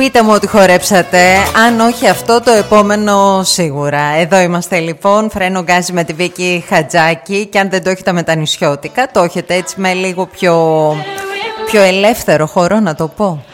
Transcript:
Πείτε μου ότι χορέψατε. Αν όχι αυτό, το επόμενο σίγουρα. Εδώ είμαστε λοιπόν. Φρένο γκάζι με τη Βίκη Χατζάκη. Και αν δεν το έχετε με τα νησιώτικα, το έχετε έτσι με λίγο πιο ελεύθερο χώρο, να το πω.